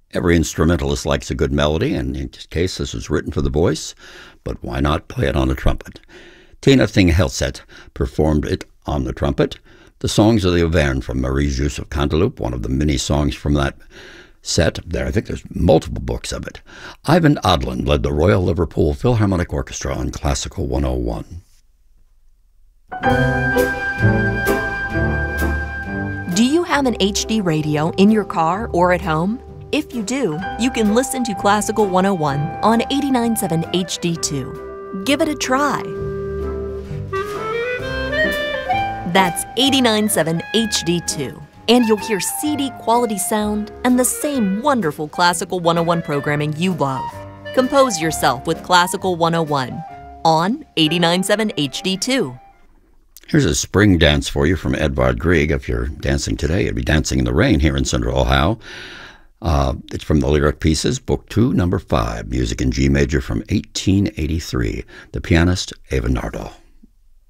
Every instrumentalist likes a good melody, and in this case, this was written for the voice, but why not play it on the trumpet? Tina Thing-Helseth performed it on the trumpet. The Songs of the Auvergne from Marie-Joseph Canteloup, one of the many songs from that set. I think there's multiple books of it. Ivan Odland led the Royal Liverpool Philharmonic Orchestra on Classical 101. Do you have an HD radio in your car or at home? If you do, you can listen to Classical 101 on 89.7 HD2. Give it a try. That's 89.7 HD2. And you'll hear CD quality sound and the same wonderful Classical 101 programming you love. Compose yourself with Classical 101 on 89.7 HD2. Here's a spring dance for you from Edvard Grieg. If you're dancing today, you'd be dancing in the rain here in Central Ohio. It's from the Lyric Pieces, Book 2, Number 5, music in G major from 1883. The pianist, Eva Nardal.